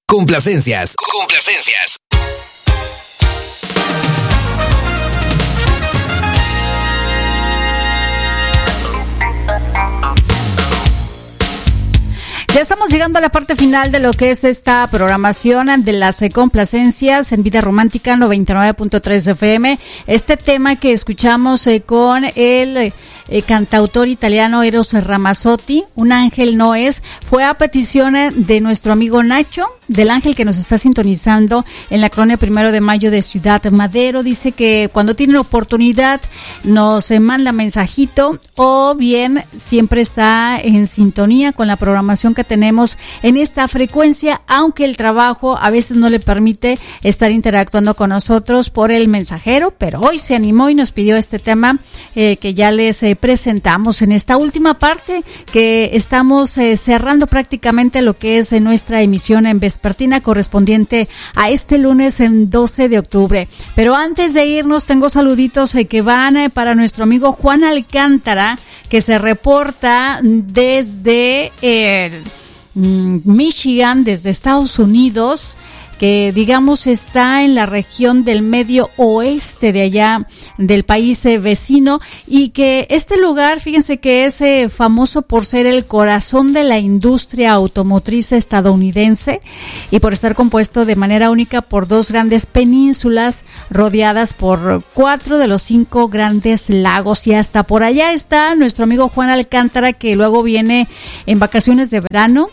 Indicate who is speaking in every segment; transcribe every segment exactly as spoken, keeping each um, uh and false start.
Speaker 1: Complacencias. Complacencias.
Speaker 2: Ya estamos llegando a la parte final de lo que es esta programación de las eh, complacencias en Vida Romántica noventa y nueve punto tres F M. Este tema que escuchamos eh, con el eh, eh, cantautor italiano Eros Ramazzotti, Un ángel no es, fue a petición de nuestro amigo Nacho, del ángel que nos está sintonizando en la colonia Primero de Mayo de Ciudad Madero. Dice que cuando tiene oportunidad nos eh, manda mensajito, o bien siempre está en sintonía con la programación que tenemos en esta frecuencia, aunque el trabajo a veces no le permite estar interactuando con nosotros por el mensajero, pero hoy se animó y nos pidió este tema eh, que ya les eh, presentamos en esta última parte, que estamos eh, cerrando prácticamente lo que es eh, nuestra emisión en vespertina correspondiente a este lunes en doce de octubre. Pero antes de irnos tengo saluditos eh, que van eh, para nuestro amigo Juan Alcántara, que se reporta desde eh, Michigan, desde Estados Unidos, que digamos está en la región del medio oeste de allá del país eh, vecino, y que este lugar, fíjense que es eh, famoso por ser el corazón de la industria automotriz estadounidense y por estar compuesto de manera única por dos grandes penínsulas rodeadas por cuatro de los cinco grandes lagos, y hasta por allá está nuestro amigo Juan Alcántara, que luego viene en vacaciones de verano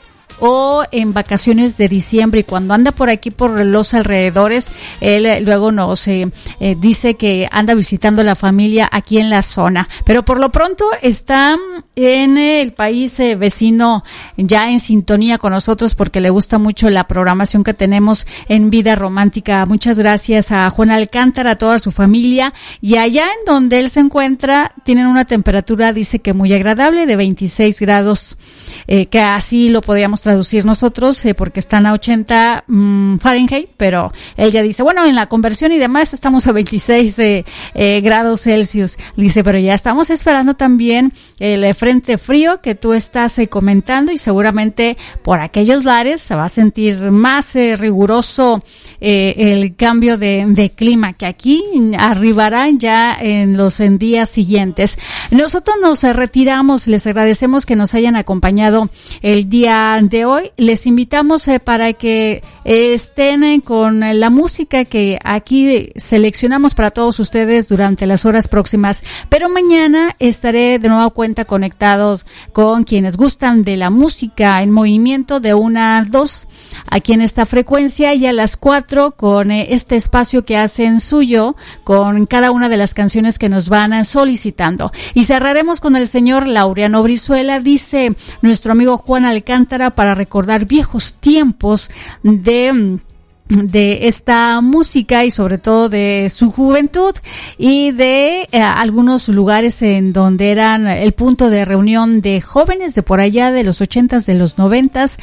Speaker 2: o en vacaciones de diciembre, y cuando anda por aquí por los alrededores, él eh, luego nos eh, eh, dice que anda visitando la familia aquí en la zona, pero por lo pronto está en eh, el país eh, vecino, ya en sintonía con nosotros porque le gusta mucho la programación que tenemos en Vida Romántica. Muchas gracias a Juan Alcántara, a toda su familia, y allá en donde él se encuentra tienen una temperatura, dice que muy agradable, de veintiséis grados, eh, que así lo podríamos traducir nosotros, eh, porque están a ochenta mmm, Fahrenheit, pero él ya dice, bueno, en la conversión y demás estamos a veintiséis eh, eh, grados Celsius. Dice, pero ya estamos esperando también el eh, frente frío que tú estás eh, comentando, y seguramente por aquellos lares se va a sentir más eh, riguroso eh, el cambio de, de clima, que aquí arribará ya en los en días siguientes. Nosotros nos eh, retiramos, les agradecemos que nos hayan acompañado el día de hoy. Les invitamos eh, para que eh, estén eh, con la música que aquí seleccionamos para todos ustedes durante las horas próximas, pero mañana estaré de nueva cuenta conectados con quienes gustan de la música en movimiento de una a dos aquí en esta frecuencia, y a las cuatro con eh, este espacio que hacen suyo con cada una de las canciones que nos van a solicitando. Y cerraremos con el señor Laureano Brizuela, dice nuestro amigo Juan Alcántara, para recordar viejos tiempos de de esta música y sobre todo de su juventud y de eh, algunos lugares en donde eran el punto de reunión de jóvenes de por allá de los ochentas, de los noventas,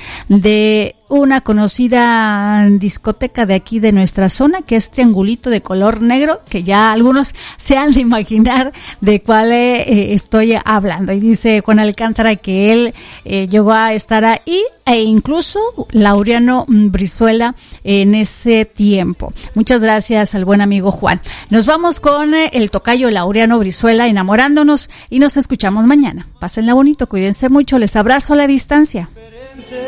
Speaker 2: de una conocida discoteca de aquí de nuestra zona, que es Triangulito de color negro, que ya algunos se han de imaginar de cuál eh, estoy hablando. Y dice Juan Alcántara que él eh, llegó a estar ahí, e incluso Laureano Brizuela en ese tiempo. Muchas gracias al buen amigo Juan. Nos vamos con eh, el tocayo Laureano Brizuela, Enamorándonos, y nos escuchamos mañana. Pásenla bonito, cuídense mucho, les abrazo a la distancia.